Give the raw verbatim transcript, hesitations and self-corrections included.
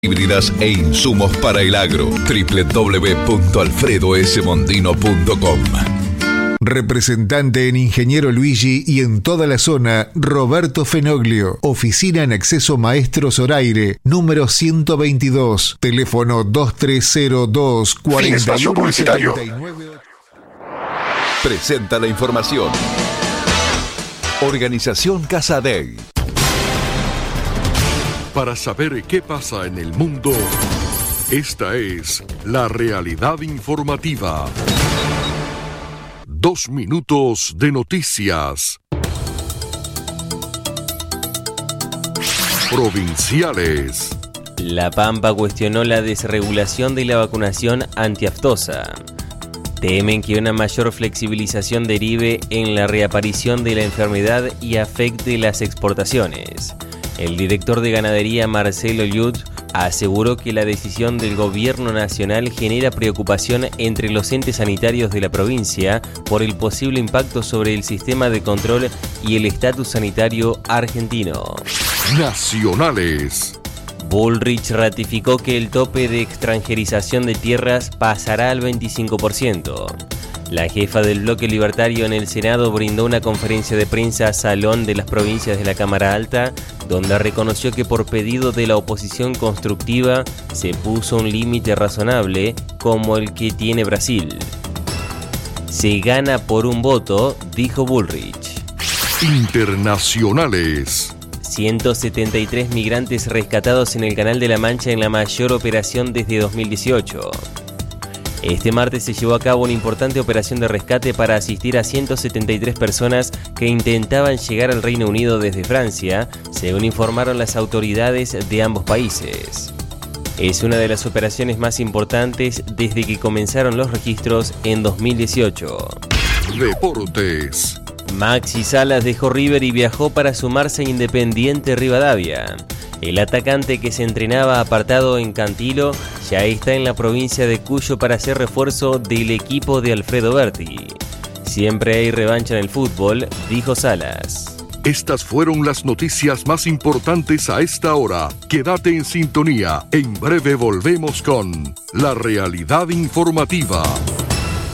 Híbridas e insumos para el agro. doble u doble u doble u punto alfredo s mondino punto com. Representante en Ingeniero Luigi y en toda la zona, Roberto Fenoglio. Oficina en acceso Maestro Zoraire, número ciento veintidós. Teléfono dos tres cero dos, cuatro uno siete nueve. Presenta la información. Organización Casadei. Para saber qué pasa en el mundo, esta es la realidad informativa. Dos minutos de noticias. Provinciales. La Pampa cuestionó la desregulación de la vacunación antiaftosa. Temen que una mayor flexibilización derive en la reaparición de la enfermedad y afecte las exportaciones. El director de Ganadería, Marcelo Lluch, aseguró que la decisión del gobierno nacional genera preocupación entre los entes sanitarios de la provincia por el posible impacto sobre el sistema de control y el estatus sanitario argentino. Nacionales. Bullrich ratificó que el tope de extranjerización de tierras pasará al veinticinco por ciento. La jefa del bloque libertario en el Senado brindó una conferencia de prensa a Salón de las Provincias de la Cámara Alta, donde reconoció que por pedido de la oposición constructiva se puso un límite razonable, como el que tiene Brasil. Se gana por un voto, dijo Bullrich. Internacionales. ciento setenta y tres migrantes rescatados en el Canal de la Mancha en la mayor operación desde dos mil dieciocho. Este martes se llevó a cabo una importante operación de rescate para asistir a ciento setenta y tres personas que intentaban llegar al Reino Unido desde Francia, según informaron las autoridades de ambos países. Es una de las operaciones más importantes desde que comenzaron los registros en dos mil dieciocho. Deportes. Maxi Salas dejó River y viajó para sumarse a Independiente Rivadavia. El atacante, que se entrenaba apartado en Cantilo, ya está en la provincia de Cuyo para hacer refuerzo del equipo de Alfredo Berti. Siempre hay revancha en el fútbol, dijo Salas. Estas fueron las noticias más importantes a esta hora. Quédate en sintonía. En breve volvemos con La Realidad Informativa.